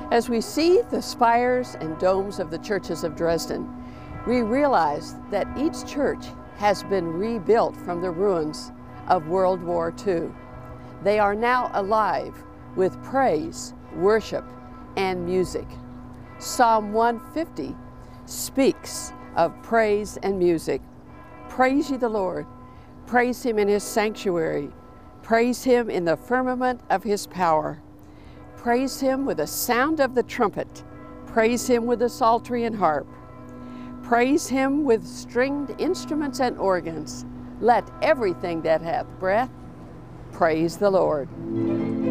As we see the spires and domes of the churches of Dresden, we realize that each church has been rebuilt from the ruins of World War II. They are now alive with praise, worship, and music. Psalm 150 speaks of praise and music. Praise ye the Lord. Praise Him in His sanctuary. Praise Him in the firmament of His power. Praise Him with the sound of the trumpet. Praise Him with the psaltery and harp. Praise Him with stringed instruments and organs. Let everything that hath breath praise the Lord.